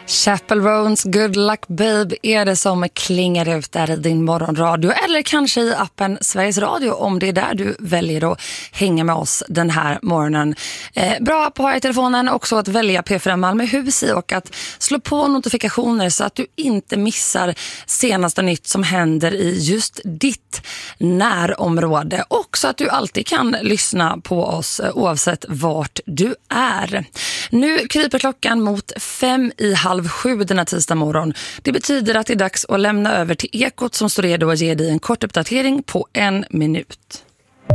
Chappell Roans Good Luck Babe är det som klingar ut där i din morgonradio eller kanske i appen Sveriges Radio om det är där du väljer att hänga med oss den här morgonen. Bra på att ha i telefonen också att välja P4 Malmöhus i och att slå på notifikationer så att du inte missar senaste nytt som händer i just ditt närområde och så att du alltid kan lyssna på oss oavsett vart du är. Nu kryper klockan mot 6:55 den här tisdag morgon. Det betyder att det är dags att lämna över till Ekot som står redo att ge dig en kort uppdatering på 1 minut.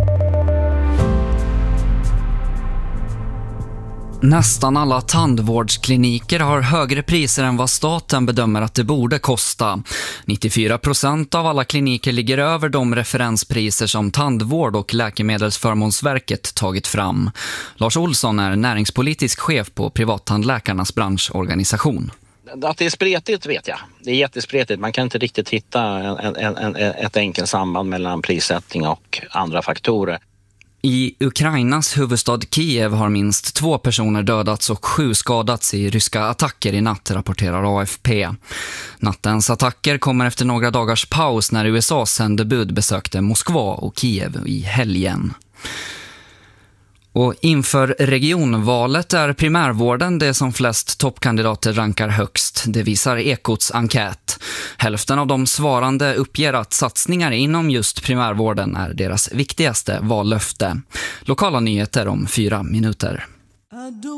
Nästan alla tandvårdskliniker har högre priser än vad staten bedömer att det borde kosta. 94% av alla kliniker ligger över de referenspriser som Tandvård- och Läkemedelsförmånsverket tagit fram. Lars Olsson är näringspolitisk chef på Privattandläkarnas branschorganisation. Att det är spretigt vet jag. Det är jättespretigt. Man kan inte riktigt hitta ett enkelt samband mellan prissättning och andra faktorer. I Ukrainas huvudstad Kiev har minst 2 personer dödats och 7 skadats i ryska attacker i natt, rapporterar AFP. Nattens attacker kommer efter några dagars paus när USAs sändebud besökte Moskva och Kiev i helgen. Och inför regionvalet är primärvården det som flest toppkandidater rankar högst. Det visar Ekots enkät. Hälften av de svarande uppger att satsningar inom just primärvården är deras viktigaste vallöfte. Lokala nyheter om 4 minuter.